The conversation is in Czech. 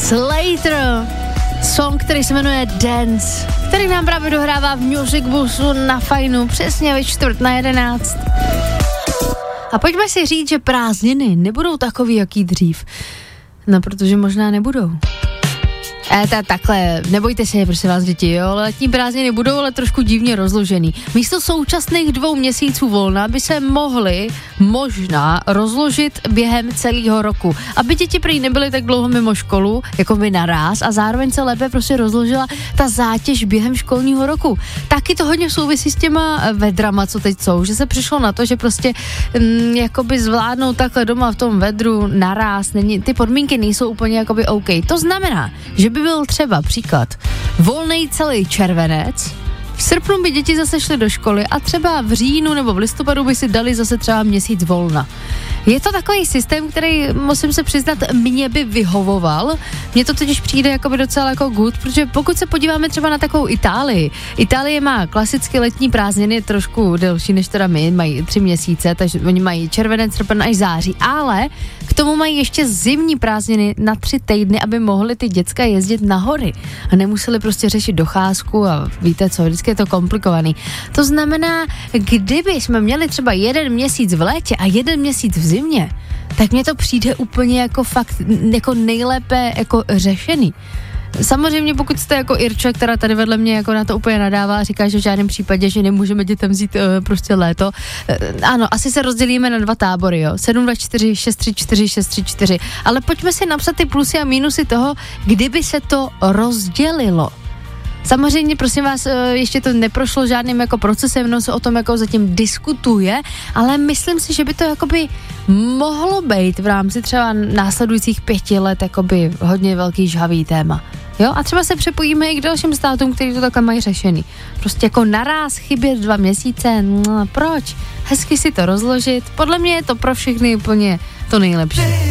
Slater, song, který se jmenuje Dance, který nám právě dohrává v Music Busu na Fajnu přesně ve 10:45. A pojďme si říct, že prázdniny nebudou takový, jaký dřív. No, protože možná nebudou. Takhle, nebojte se, prosím vás, děti, jo, letní prázdniny budou ale trošku divně rozložený. Místo současných 2 měsíců volna by se mohly možná rozložit během celého roku, aby děti prý nebyly tak dlouho mimo školu, jako by naráz, a zároveň se lépe prostě rozložila ta zátěž během školního roku. Taky to hodně souvisí s těma vedrama, co teď jsou, že se přišlo na to, že prostě jakoby zvládnout takhle doma v tom vedru naráz, ty podmínky nejsou úplně jakoby OK. To znamená, že by byl třeba příklad volnej celý červenec, v srpnu by děti zase šly do školy a třeba v říjnu nebo v listopadu by si dali zase třeba měsíc volna. Je to takový systém, který, musím se přiznat, mě by vyhovoval. Mně to totiž přijde jakoby docela jako good, protože pokud se podíváme třeba na takovou Itálii. Itálie má klasicky letní prázdniny trošku delší než teda my, mají 3 měsíce, takže oni mají červenec, srpen až září, ale k tomu mají ještě zimní prázdniny na 3 týdny, aby mohly ty děcka jezdit na hory a nemuseli prostě řešit docházku a víte co, vždycky je to komplikovaný. To znamená, kdyby jsme měli třeba 1 měsíc v létě a 1 měsíc v zimě, tak mně to přijde úplně jako fakt jako nejlépe jako řešený. Samozřejmě pokud jste jako Irča, která tady vedle mě jako na to úplně nadává a říká, že v žádném případě, že nemůžeme dětem vzít prostě léto. Ano, asi se rozdělíme na 2 tábory, jo. 7-2-4, 6-3-4, 6-3-4. Ale pojďme si napsat ty plusy a mínusy toho, kdyby se to rozdělilo. Samozřejmě, prosím vás, ještě to neprošlo žádným jako procesem, no se o tom jako zatím diskutuje, ale myslím si, že by to jakoby mohlo být v rámci třeba následujících 5 let jakoby hodně velký žhavý téma. Jo, a třeba se přepojíme i k dalším státům, kteří to takhle mají řešený. Prostě jako naráz chybět 2 měsíce, no proč? Hezky si to rozložit, podle mě je to pro všechny úplně to nejlepší.